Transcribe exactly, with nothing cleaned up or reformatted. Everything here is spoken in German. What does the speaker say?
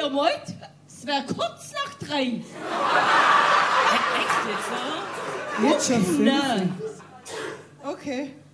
ihr meint, es wäre kurz nach drei. Echt jetzt, Jetzt schon fünf. Nein. Okay.